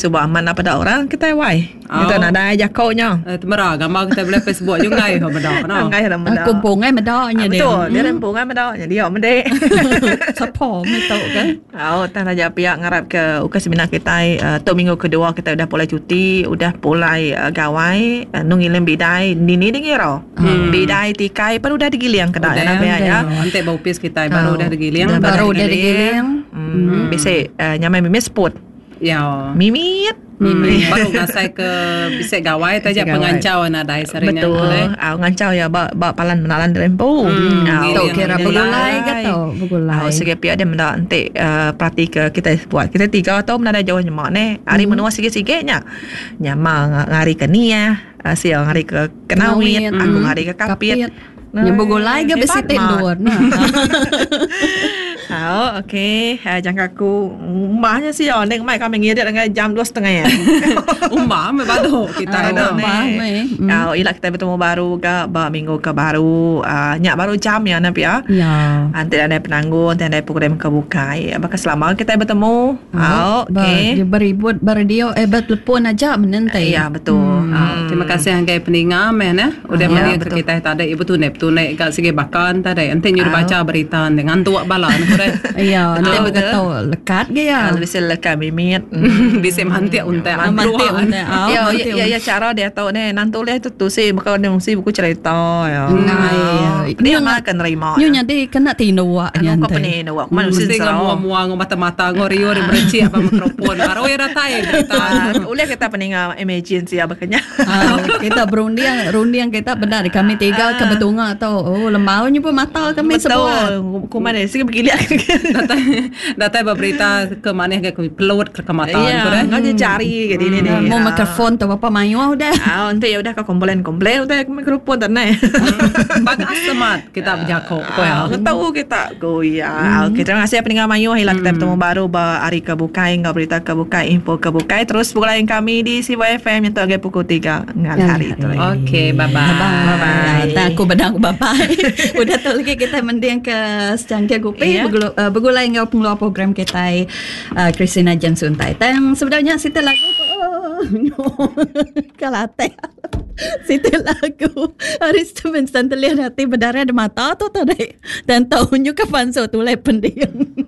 Sebab aman apa dah orang kita wai. Kita nak dah jakaunya. Temera gambar kita boleh Facebook je ngai ho bedak no. Ngai dah bedak. Kumpungai medaknya dia. Betul, dia rempungan medaknya dia mendek. Siapa me tahu kan? Tan aja pihak ngarap ke ukas seminar kita tu minggu kedua kita udah mulai cuti, udah mulai gawai nungilin bidai nini dengiro. Bidai tikai baru udah digiliang kedai nak ya. Nanti bau pis kita baru udah digiliang. Baru udah digiliang. Biasa nyamai mimis spot. Ya. Mimit. Baru ngasai ke bisa gawai taja pengancau na dai sarinya. Betul. Ngancau ya ba palan menalan rempu. Tahu kira begulai ke tahu begulai. Sige pia dia mendak ante prati ke kita buat. Kita 3 tahun menada jauh nyemak ne. Hari menua sikit-sikitnya. Nyama ngari ke nia, siang ngari ke kenawit, aku ngari ke kapit. Yang begulai ke besi tidur. Okey. Jangan aku umahnya sih nek mai kami ngirit dengan jam 2:30 ya. Umah me bado kita ada. Ilak kita bertemu baru ke minggu ke baru nyak baru jam ya nak ya. Ya. Nanti ada penanggung, nanti ada program kebukai. Apakah selama kita bertemu? Okey. Beribut beradio bertelepon aja menentai. Ya betul. Terima kasih angkai peninggal men udah mani ke kita tadi ibu tu nep tu naik kat segi bakan tadi ente nyuruh baca berita dengan tuak balan kore. Iya, ente begitu lekat ke ya. Bisa lekat mimit. Bisa mantik unta. Mantik unta. Ya cara dia tahu ne nantu leh tu si bukan dia mesti buku cerita ya. Dia makan terima. Nyonya di kena tinua nya. Kau pernah nawak mana mesti muang mata-mata ngorio berci apa mikrofon. Baru ya ratai berita. Uleh kita peninga emergency abaknya. Kita rundiang kita benar kami 3 kebetungan atau lemaunya pun mata kami sebuah. Kumane sih begini. Data berita ke mana ke pelawat ke mata. Iya, ngau cari ke ini ni. Mau mikrofon tu bapa mayu udah. Nanti ya udah ke komplain udah mikrofon tanai. Bagus semat kita berjako. Tahu kita goya. Terima kasih peninggal mayu hilang kita bertemu baru hari kebukai ngau berita kebukai info kebukai terus pukulain kami di Siwa FM yang tu agak pukul 3 hari itu. Okey, bye bye. Aku bedang bye bye. Udah tu lagi kita mendiang ke secangkir kopi begulai ngau pengeluar program kita Christina Jansuntai. Tang sebenarnya situ lagu kalate. Situ lagu Haris tu mensantelian hati berdarah di mata tu tadi dan tahunya kapan so tu lai pendiang.